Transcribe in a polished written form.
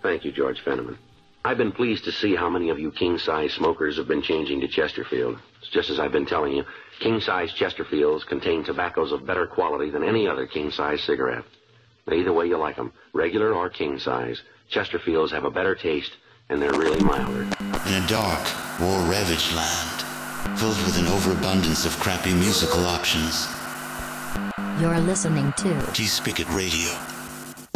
Thank you, George Fenneman. I've been pleased to see how many of you king-size smokers have been changing to Chesterfield. It's just as I've been telling you, king-size Chesterfields contain tobaccos of better quality than any other king-size cigarette. Either way you like them, regular or king-size, Chesterfields have a better taste, and they're really milder. In a dark, war-ravaged land, filled with an overabundance of crappy musical options, you're listening to T-Spigot Radio.